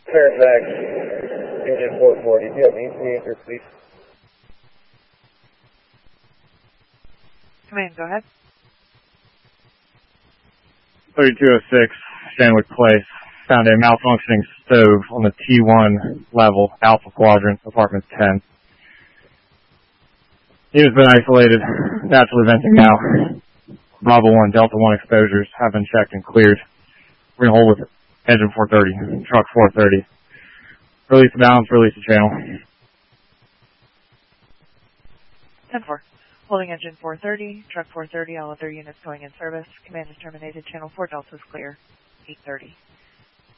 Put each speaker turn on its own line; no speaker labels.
Fairfax, engine 440. Do you have any answers, please?
Command, go ahead.
3206, Stanwick Place. Found a malfunctioning stove on the T1 level, Alpha Quadrant, apartment 10. Unit's been isolated, naturally venting now. Bravo 1, Delta 1 exposures have been checked and cleared. We're going to hold with engine 430, truck 430. Release the balance, release the channel.
10-4. Holding engine 430, truck 430, all other units going in service. Command is terminated. Channel 4 Delta is clear. 830.